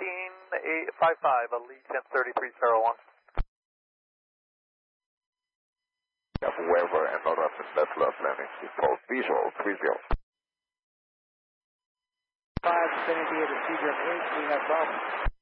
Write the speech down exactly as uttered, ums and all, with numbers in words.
nineteen fifty-five, Allegiant thirty-three zero one. Weber and Northwestern, that's left landing. Default visual three zero. five, Infinity at Cedar eight, we have problems.